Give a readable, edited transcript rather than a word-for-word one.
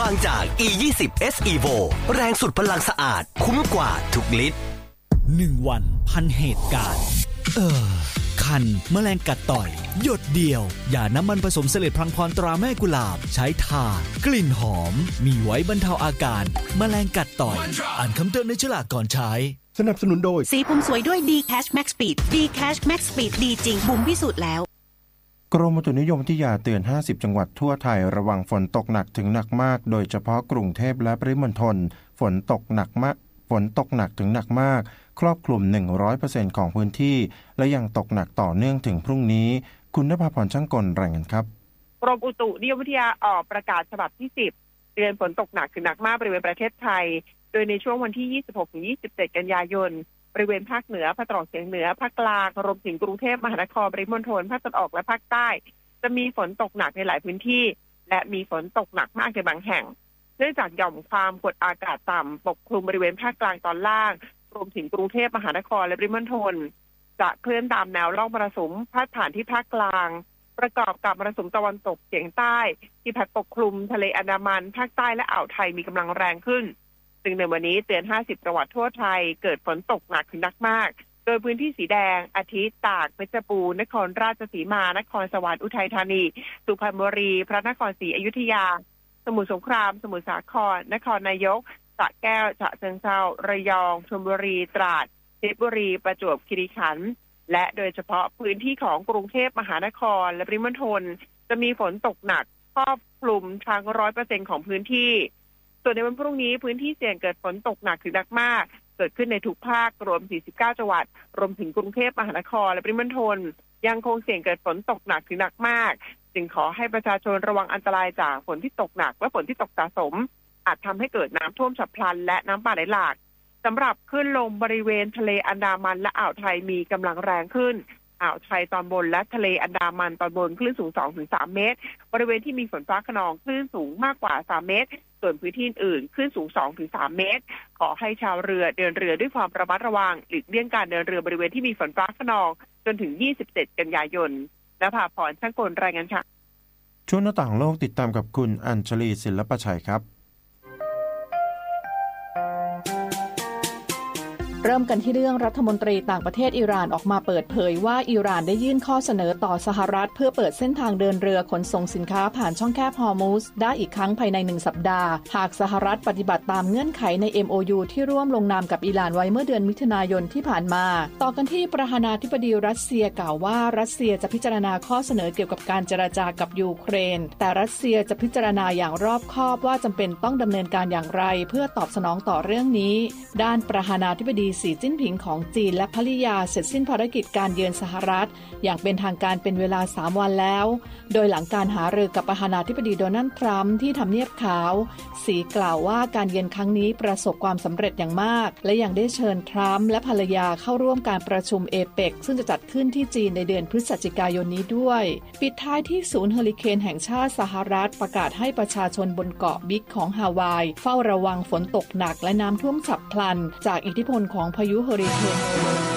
างจาก E20 S Evo แรงสุดพลังสะอาดคุ้มกว่าทุกลิตร 1 วันพันเหตุการณ์คันแมลงกัดต่อยหยดเดียวอย่าน้ำมันผสมเสลดพลังพรตราแม่กุหลาบใช้ทากลิ่นหอมมีไว้บรรเทาอาการแมลงกัดต่อยอ่านคำเตือนในฉลากก่อนใช้สนับสนุนโดยสีผมสวยด้วย D-Cash Max Speed D-Cash Max Speed ดีจริงบุ๋มพิสูจน์แล้วกรมอุตุนิยมวิทยาเตือน50จังหวัดทั่วไทยระวังฝนตกหนักถึงหนักมากโดยเฉพาะกรุงเทพและปริมณฑลฝนตกหนักถึงหนักมากครอบคลุม 100% ของพื้นที่และยังตกหนักต่อเนื่องถึงพรุ่งนี้คุณณภาพรช่างกลรายงานครับกรมอุตุนิยมวิทยาออกประกาศฉบับที่10เตือนฝนตกหนักถึงหนักมากบริเวณประเทศไทยโดยในช่วงวันที่ 26-27 กันยายนบริเวณภาคเหนือภาคตะวันออกเฉียงเหนือภาคกลางรวมถึงกรุงเทพมหานครปริมณฑลภาคตะวันออกและภาคใต้จะมีฝนตกหนักในหลายพื้นที่และมีฝนตกหนักมากในบางแห่งเนื่องจากหย่อมความกดอากาศต่ำปกคลุมบริเวณภาคกลางตอนล่างรวมถึงกรุงเทพมหานครและปริมณฑลจะเคลื่อนตามแนวร่องมรสุมพาดผ่านที่ภาคกลางประกอบกับมรสุมตะวันตกเฉียงใต้ที่พัดปกคลุมทะเลอันดามันภาคใต้และอ่าวไทยมีกำลังแรงขึ้นซึ่งในวันนี้เตือน50จังหวัดทั่วไทยเกิดฝนตกหนักถึงหนักมากโดยพื้นที่สีแดงอาทิตากเพชรบูรณ์นครราชสีมานครสวรรค์อุทัยธานีสุพรรณบุรีพระนครศรีอยุธยาสมุทรสงครามสมุทรสาครนครนายกสระแก้วฉะเชิงเทราระยองชลบุรีตราดเพชรบุรีประจวบคีรีขันธ์และโดยเฉพาะพื้นที่ของกรุงเทพมหานครและปริมณฑลจะมีฝนตกหนักครอบคลุมทั้ง 100% ของพื้นที่ส่วนในวันพรุ่งนี้พื้นที่เสี่ยงเกิดฝนตกหนักถึงหนักมากเกิดขึ้นในทุกภาครวม49จังหวัดรวมถึงกรุงเทพมหานครและปริมณฑลยังคงเสี่ยงเกิดฝนตกหนักถึงหนักมากจึงขอให้ประชาชนระวังอันตรายจากฝนที่ตกหนักและฝนที่ตกสะสมอาจทำให้เกิดน้ำท่วมฉับพลันและน้ำป่าไหลหลากสำหรับคลื่นลมบริเวณทะเลอันดามันและอ่าวไทยมีกำลังแรงขึ้นอ่าวไทยตอนบนและทะเลอันดามันตอนบนคลื่นสูง 2-3 เมตรบริเวณที่มีฝนฟ้าคะนองคลื่นสูงมากกว่า3เมตรส่วนพื้นที่อื่นคลื่นสูง 2-3 เมตรขอให้ชาวเรือเดินเรือด้วยความระมัดระวังหลีกเลี่ยงการเดินเรือบริเวณที่มีฝนฟ้าคะนองจนถึง27กันยายนณภาพรช่างกลรายงานค่ะช่วงหน้าต่างโลกติดตามกับคุณอัญชลีศิลปชัยครับเริ่มกันที่เรื่องรัฐมนตรีต่างประเทศอิหร่านออกมาเปิดเผยว่าอิหร่านได้ยื่นข้อเสนอต่อสหรัฐเพื่อเปิดเส้นทางเดินเรือขนส่งสินค้าผ่านช่องแคบฮอร์มุซได้อีกครั้งภายใน1สัปดาห์หากสหรัฐปฏิบัติตามเงื่อนไขใน MOU ที่ร่วมลงนามกับอิหร่านไว้เมื่อเดือนมิถุนายนที่ผ่านมาต่อกันที่ประธานาธิบดีรัสเซียกล่าวว่ารัสเซียจะพิจารณาข้อเสนอเกี่ยวกับการเจรจากับยูเครนแต่รัสเซียจะพิจารณาอย่างรอบคอบว่าจำเป็นต้องดำเนินการอย่างไรเพื่อตอบสนองต่อเรื่องนี้ด้านประธานาธิบดีสีจิ้นผิงของจีนและภริยาเสร็จสิ้นภารกิจการเยือนสหรัฐอย่างเป็นทางการเป็นเวลา3วันแล้วโดยหลังการหารือกับประธานาธิบดีโดนัลด์ทรัมป์ที่ทำเนียบขาวสีกล่าวว่าการเยือนครั้งนี้ประสบความสำเร็จอย่างมากและยังได้เชิญทรัมป์และภรรยาเข้าร่วมการประชุมเอเปกซึ่งจะจัดขึ้นที่จีนในเดือนพฤศจิกายนนี้ด้วยปิดท้ายที่ศูนย์เฮอริเคนแห่งชาติสหรัฐประกาศให้ประชาชนบนเกาะบิ๊กของฮาวายเฝ้าระวังฝนตกหนักและน้ำท่วมฉับพลันจากอิทธิพลของพายุเฮอริเคน